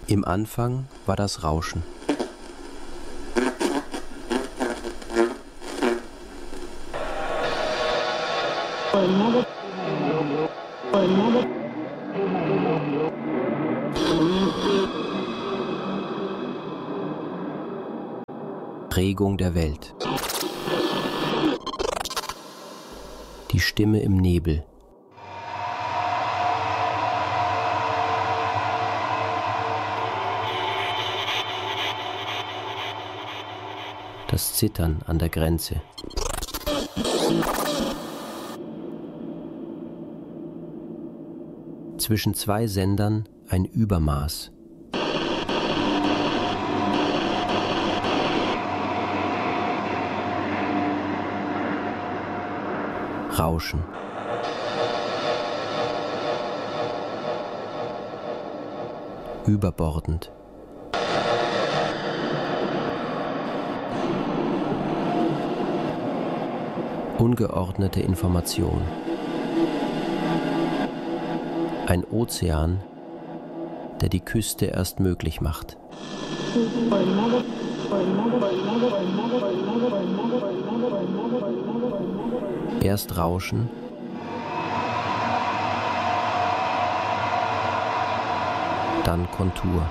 Im Anfang war das Rauschen. Prägung der Welt. Die Stimme im Nebel. Das Zittern an der Grenze. Zwischen zwei Sendern ein Übermaß. Rauschen. Überbordend. Ungeordnete Information. Ein Ozean, der die Küste erst möglich macht. Erst Rauschen, dann Kontur.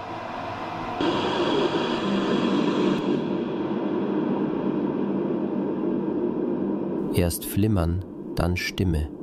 Erst Flimmern, dann Stimme.